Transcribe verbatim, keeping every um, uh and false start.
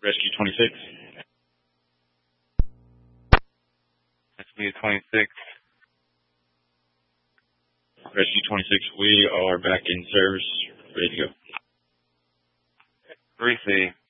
Rescue twenty-six. Rescue twenty-six. Rescue twenty-six, we are back in service. Ready to go. Receive.